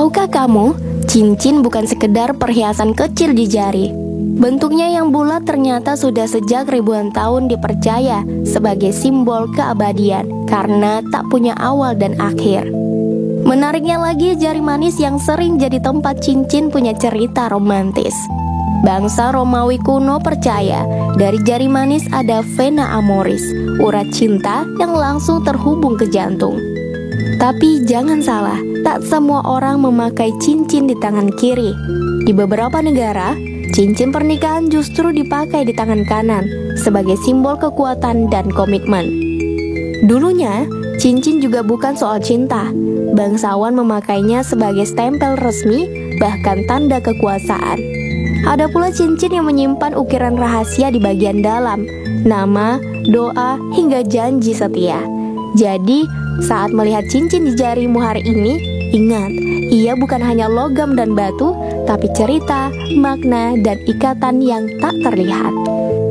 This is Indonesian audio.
Tahukah kamu, cincin bukan sekedar perhiasan kecil di jari. Bentuknya yang bulat ternyata sudah sejak ribuan tahun dipercaya sebagai simbol keabadian karena tak punya awal dan akhir. Menariknya lagi, jari manis yang sering jadi tempat cincin punya cerita romantis. Bangsa Romawi kuno percaya dari jari manis ada vena amoris, urat cinta yang langsung terhubung ke jantung. Tapi jangan salah, tak semua orang memakai cincin di tangan kiri. Di beberapa negara, cincin pernikahan justru dipakai di tangan kanan sebagai simbol kekuatan dan komitmen. Dulunya, cincin juga bukan soal cinta. Bangsawan memakainya sebagai stempel resmi, bahkan tanda kekuasaan. Ada pula cincin yang menyimpan ukiran rahasia di bagian dalam, nama, doa, hingga janji setia. Jadi, saat melihat cincin di jarimu hari ini, ingat, ia bukan hanya logam dan batu, tapi cerita, makna, dan ikatan yang tak terlihat.